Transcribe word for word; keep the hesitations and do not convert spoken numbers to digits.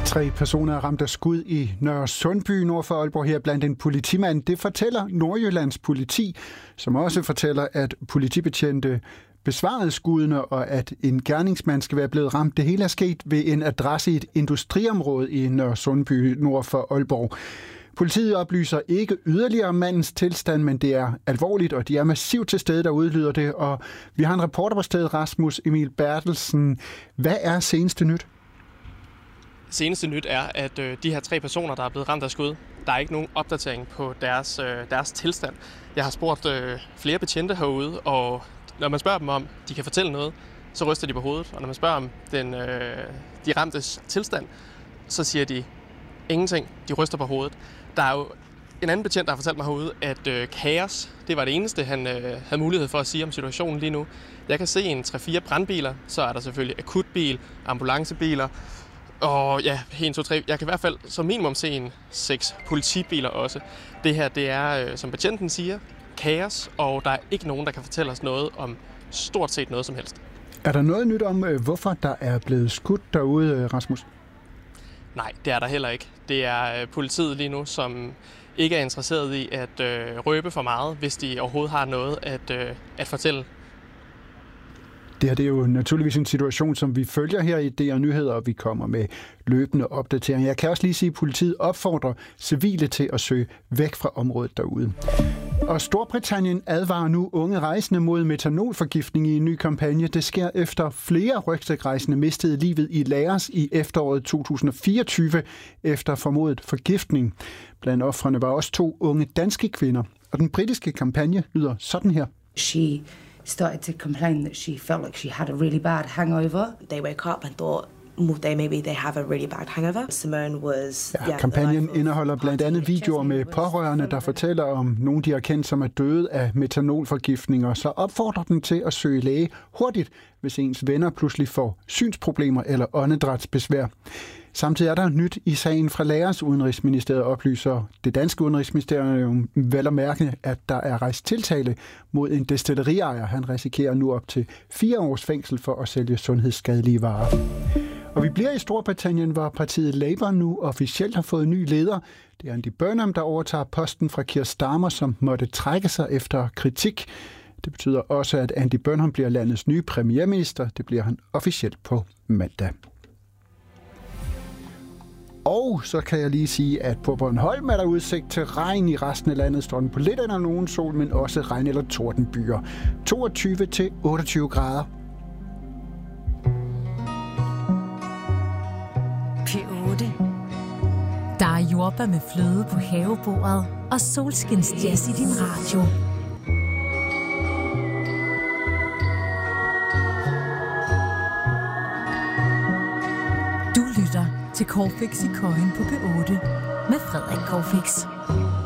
Tre personer er ramt af skud i Nørre Sundby nord for Aalborg her blandt en politimand. Det fortæller Nordjyllands politi, som også fortæller, at politibetjente besvarede skuddene, og at en gerningsmand skal være blevet ramt. Det hele er sket ved en adresse i et industriområde i Nørre Sundby nord for Aalborg. Politiet oplyser ikke yderligere om mandens tilstand, men det er alvorligt, og de er massivt til stede, der udlyder det. Og vi har en reporter på stedet, Rasmus Emil Bertelsen. Hvad er seneste nyt? Seneste nyt er, at øh, de her tre personer, der er blevet ramt af skud, der er ikke nogen opdatering på deres, øh, deres tilstand. Jeg har spurgt øh, flere betjente herude, og når man spørger dem om, de kan fortælle noget, så ryster de på hovedet. Og når man spørger om den, øh, de ramtes tilstand, så siger de ingenting. De ryster på hovedet. Der er jo en anden betjent, der har fortalt mig herude, at øh, kaos, det var det eneste, han øh, havde mulighed for at sige om situationen lige nu. Jeg kan se en tre fire brandbiler, så er der selvfølgelig akutbil, ambulancebiler, og ja, en, to, tre. Jeg kan i hvert fald som minimum se en seks politibiler også. Det her, det er, som betjenten siger, kaos, og der er ikke nogen, der kan fortælle os noget om stort set noget som helst. Er der noget nyt om, hvorfor der er blevet skudt derude, Rasmus? Nej, det er der heller ikke. Det er politiet lige nu, som ikke er interesseret i at øh, røbe for meget, hvis de overhovedet har noget at, øh, at fortælle. Det her det er jo naturligvis en situation, som vi følger her i D R Nyheder, og vi kommer med løbende opdateringer. Jeg kan også lige sige, at politiet opfordrer civile til at søge væk fra området derude. Og Storbritannien advarer nu unge rejsende mod metanolforgiftning i en ny kampagne. Det sker efter flere rygsækrejsende mistede livet i Laos i efteråret to tusind og fireogtyve efter formodet forgiftning. Blandt ofrene var også to unge danske kvinder. Og den britiske kampagne lyder sådan her. She started to complain that she felt like she had a really bad hangover. They woke up and thought, they maybe they have a really bad hangover. Simone was... Ja, yeah, kampagnen indeholder blandt andet videoer med pårørende, der fortæller om nogen, de har kendt, som er døde af metanolforgiftning, og så opfordrer den til at søge læge hurtigt, hvis ens venner pludselig får synsproblemer eller åndedrætsbesvær. Samtidig er der nyt i sagen fra Laos. Udenrigsministeriet oplyser det danske udenrigsministerium vel at mærke, at der er rejst tiltale mod en destilleriajer. Han risikerer nu op til fire års fængsel for at sælge sundhedsskadelige varer. Og vi bliver i Storbritannien, hvor partiet Labour nu officielt har fået ny leder. Det er Andy Burnham, der overtager posten fra Keir Starmer, som måtte trække sig efter kritik. Det betyder også, at Andy Burnham bliver landets nye premierminister. Det bliver han officielt på mandag. Og så kan jeg lige sige, at på Bornholm er der udsigt til regn. I resten af landet står den på lidt eller nogen sol, men også regn- eller tordenbyer. toogtyve til otteogtyve grader. P otte. Der er jordbær med fløde på havebordet og solskinsjazz i din radio. Du lytter til Corfix i Køjen på P otte med Frederik Corfix.